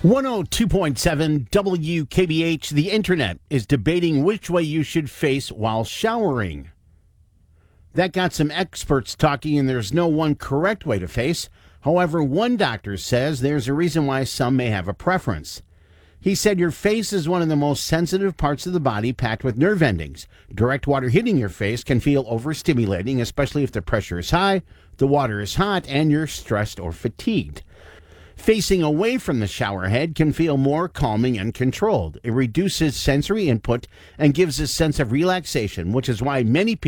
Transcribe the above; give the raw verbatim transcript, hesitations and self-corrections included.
one oh two point seven W K B H, the internet is debating which way you should face while showering. That got some experts talking, and there's no one correct way to face. However, one doctor says there's a reason why some may have a preference. He said your face is one of the most sensitive parts of the body, packed with nerve endings. Direct water hitting your face can feel overstimulating, especially if the pressure is high, the water is hot, and you're stressed or fatigued. Facing away from the shower head can feel more calming and controlled. It reduces sensory input and gives a sense of relaxation, which is why many people